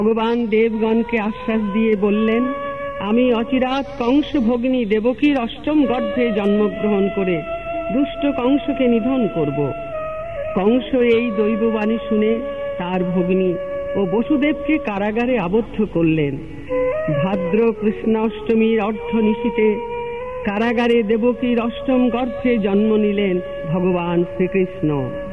ভগবান দেবগণকে আশ্বাস দিয়ে বললেন, আমি অচিরাৎ কংস ভগিনী দেবকীর অষ্টম গর্ভে জন্মগ্রহণ করে দুষ্ট কংসকে নিধন করব। কংস এই দৈববাণী শুনে তার ভগিনী ও বসুদেবকে কারাগারে আবদ্ধ করলেন। ভাদ্র কৃষ্ণাষ্টমীর অর্ধনিশীতে কারাগারে দেবকীর অষ্টম গর্ভে জন্ম নিলেন ভগবান শ্রীকৃষ্ণ।